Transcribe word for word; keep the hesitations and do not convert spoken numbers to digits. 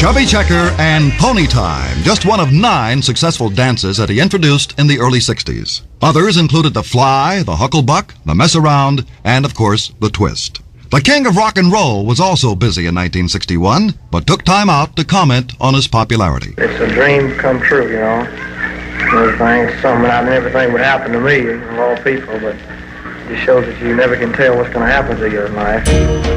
Chubby Checker and Pony Time, just one of nine successful dances that he introduced in the early sixties. Others included the Fly, the Hucklebuck, the Mess Around, and of course, the Twist. The king of rock and roll was also busy in nineteen sixty-one, but took time out to comment on his popularity. It's a dream come true, you know. Everything, something I never think would happen to me, of all people, but it just shows that you never can tell what's going to happen to you in life.